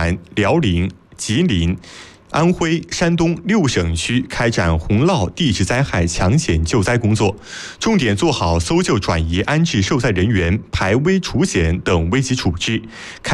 南、辽宁、吉林、安徽、山东6省区开展洪涝地质灾害抢险救灾工作，重点做好搜救、转移、安置受灾人员、排危除险等危急处置。